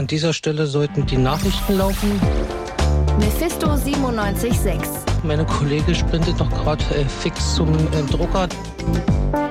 an dieser Stelle sollten die Nachrichten laufen. Mephisto 97.6. Meine Kollegin sprintet noch gerade fix zum Drucker.